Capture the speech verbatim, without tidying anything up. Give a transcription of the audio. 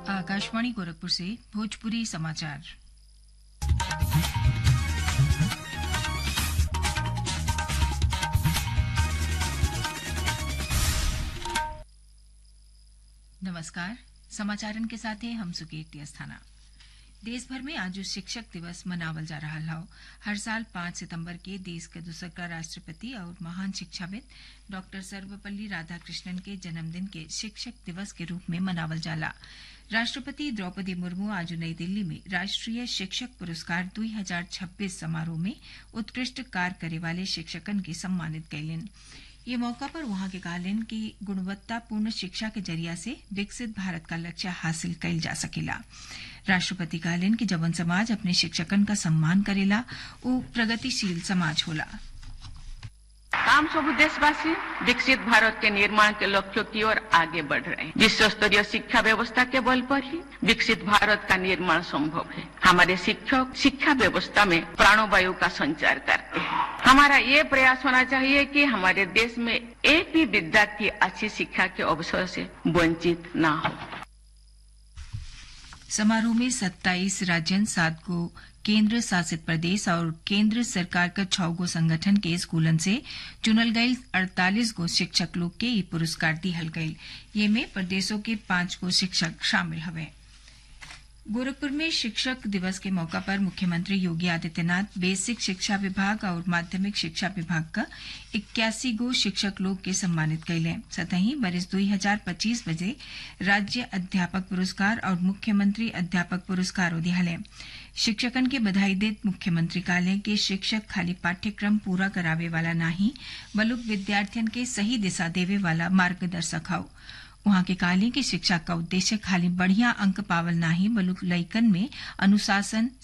आकाशवाणी गोरखपुर से भोजपुरी समाचार। नमस्कार, समाचारन के साथ हैं हम सुकीर्ति अस्थाना। देश भर में आज शिक्षक दिवस मनावल जा रहा है। हर साल पांच सितंबर के देश के दूसरा राष्ट्रपति और महान शिक्षाविद डॉक्टर सर्वपल्ली राधाकृष्णन के जन्मदिन के शिक्षक दिवस के रूप में मनावल जाला। राष्ट्रपति द्रौपदी मुर्मू आज नई दिल्ली में राष्ट्रीय शिक्षक पुरस्कार दो हज़ार छब्बीस समारोह में उत्कृष्ट कार्य करे वाले शिक्षकन के सम्मानित कैलिन। ये मौका पर वहां के कहलिन कि गुणवत्तापूर्ण शिक्षा के जरिया से विकसित भारत का लक्ष्य हासिल कैल जा सकेला। राष्ट्रपति कहलिन कि जवन समाज अपने शिक्षकन का सम्मान करेला वो प्रगतिशील समाज होला। हम सब देशवासी विकसित भारत के निर्माण के लक्ष्यों की ओर आगे बढ़ रहे हैं। विश्व स्तरीय शिक्षा व्यवस्था के बल पर ही विकसित भारत का निर्माण संभव है। हमारे शिक्षक शिक्षा व्यवस्था में प्राणवायु का संचार करते हैं। हमारा ये प्रयास होना चाहिए कि हमारे देश में एक भी विद्यार्थी अच्छी शिक्षा के अवसर से वंचित न हो। समारोह में सत्ताईस राज्यन, सात गो केंद्र शासित प्रदेश और केंद्र सरकार का छह गो संगठन के स्कूलन से चुनल गई अड़तालीस गो शिक्षक लोग के ये पुरस्कार दिहल गई। ये में प्रदेशों के पांच गो शिक्षक शामिल हवे। गोरखपुर में शिक्षक दिवस के मौका पर मुख्यमंत्री योगी आदित्यनाथ बेसिक शिक्षा विभाग और माध्यमिक शिक्षा विभाग का इक्यासी गो शिक्षक लोग के सम्मानित कैले। सतही बरिस दो हज़ार पच्चीस बजे राज्य अध्यापक पुरस्कार और मुख्यमंत्री अध्यापक पुरस्कार दिहले। शिक्षकन के बधाई देत मुख्यमंत्री कहले कि शिक्षक खाली पाठ्यक्रम पूरा करावे वाला नहीं बल्कि विद्यार्थियन के सही दिशा देवे वाला मार्गदर्शक हौ। वहां के कहले कि शिक्षा का उद्देश्य खाली बढ़िया अंक पावल नहीं बल्कि लइकन में अनुशासन,